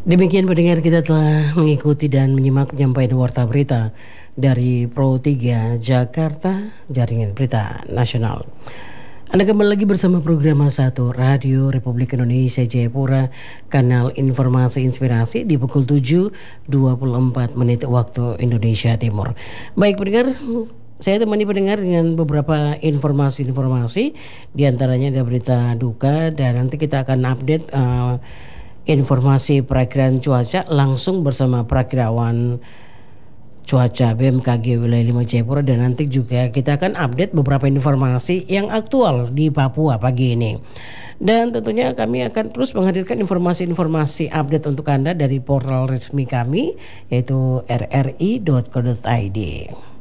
Demikian pendengar, kita telah mengikuti dan menyimak penyampaian warta berita dari Pro 3 Jakarta, Jaringan Berita Nasional. Anda kembali lagi bersama program 1 Radio Republik Indonesia Jayapura, kanal informasi inspirasi di pukul 7.24 waktu Indonesia Timur. Baik pendengar, saya temani pendengar dengan beberapa informasi-informasi, diantaranya ada berita duka, dan nanti kita akan update informasi perakiraan cuaca langsung bersama perakirawan cuaca BMKG wilayah 5 Jayapura, dan nanti juga kita akan update beberapa informasi yang aktual di Papua pagi ini. Dan tentunya kami akan terus menghadirkan informasi-informasi update untuk Anda dari portal resmi kami, yaitu rri.co.id.